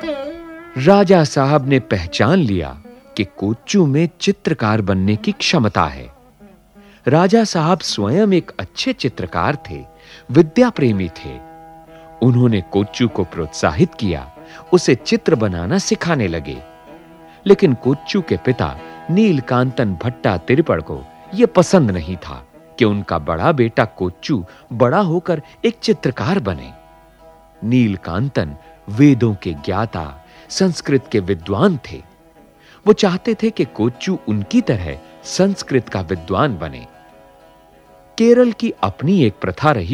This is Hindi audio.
राजा साहब ने पहचान लिया कि कोच्चू में चित्रकार बनने की क्षमता है। राजा साहब स्वयं एक अच्छे चित्रकार थे, विद्या प्रेमी थे। उन्होंने कोच्चू को प्रोत्साहित किया, उसे चित्र बनाना सिखाने लगे। लेकिन कोच्चू के पिता नीलकांतन भट्टा तिरुपड़ को यह पसंद नहीं था कि उनका बड़ा बेटा कोच्चू बड़ा होकर एक चित्रकार बने। नीलकांतन वेदों के ज्ञाता, संस्कृत के विद्वान थे। वो चाहते थे कि कोच्चू उनकी तरह संस्कृत का विद्वान बने। केरल की अपनी एक प्रथा रही